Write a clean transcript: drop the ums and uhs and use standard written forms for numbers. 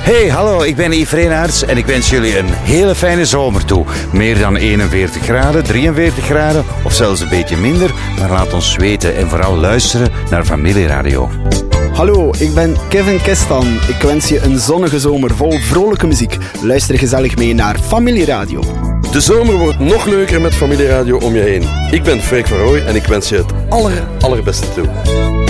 Hey, hallo, ik ben Yves Reenaerts en ik wens jullie een hele fijne zomer toe. Meer dan 41 graden, 43 graden of zelfs een beetje minder. Maar laat ons weten en vooral luisteren naar Familieradio. Hallo, ik ben Kevin Kestan. Ik wens je een zonnige zomer vol vrolijke muziek. Luister gezellig mee naar Familieradio. De zomer wordt nog leuker met Familieradio om je heen. Ik ben Freek van Rooij en ik wens je het allerbeste toe.